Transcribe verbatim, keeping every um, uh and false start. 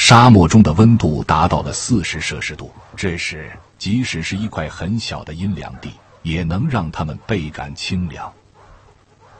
沙漠中的温度达到了四十摄氏度，这时即使是一块很小的阴凉地，也能让他们倍感清凉。